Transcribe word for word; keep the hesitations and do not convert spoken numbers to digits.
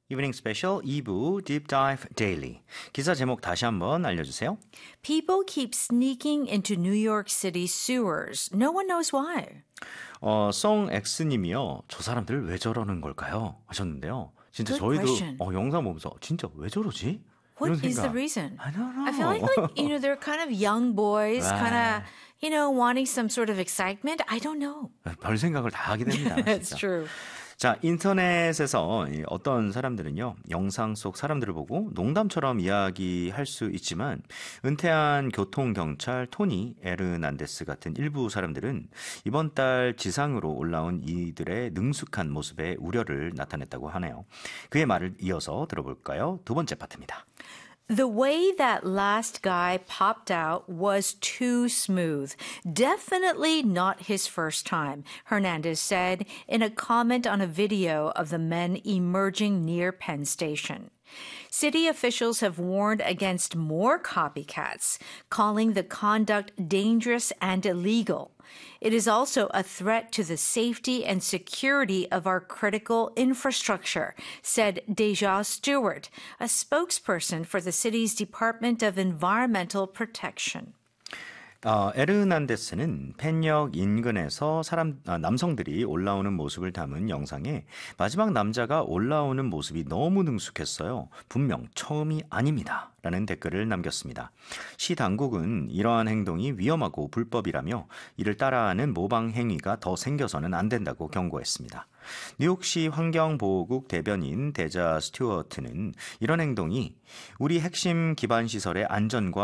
이브닝 스페셜 이 부 Deep Dive Daily. 기사 제목 다시 한번 알려주세요. People keep sneaking into New York City sewers. No one knows why. 어, 송엑스님이요. 저 사람들 왜 저러는 걸까요? 하셨는데요. 진짜 Good 저희도 question. 어, 영상 보면서 진짜 왜 저러지? What 이런 is the 생각. reason? I don't know. I feel like, like you know, they're kind of young boys, kind of, you know, wanting some sort of excitement. I don't know. 별 생각을 다 하게 됩니다. That's 진짜. true. 자, 인터넷에서 어떤 사람들은요, 영상 속 사람들을 보고 농담처럼 이야기할 수 있지만, 은퇴한 교통경찰 토니 에르난데스 같은 일부 사람들은 이번 달 지상으로 올라온 이들의 능숙한 모습에 우려를 나타냈다고 하네요. 그의 말을 이어서 들어볼까요? 두 번째 파트입니다. The way that last guy popped out was too smooth. Definitely not his first time, Hernandez said in a comment on a video of the men emerging near Penn Station. City officials have warned against more copycats, calling the conduct dangerous and illegal. It is also a threat to the safety and security of our critical infrastructure, said Deja Stewart, a spokesperson for the city's Department of Environmental Protection. 어, 에르난데스는 펜역 인근에서 사람, 아, 남성들이 올라오는 모습을 담은 영상에 마지막 남자가 올라오는 모습이 너무 능숙했어요. 분명 처음이 아닙니다. 라는 댓글을 남겼습니다. 시 당국은 이러한 행동이 위험하고 불법이라며 이를 따라하는 모방 행위가 더 생겨서는 안 된다고 경고했습니다. 뉴욕시 환경보호국 대변인 데자 스튜어트는 이런 행동이 우리 핵심 기반 시설의 안전과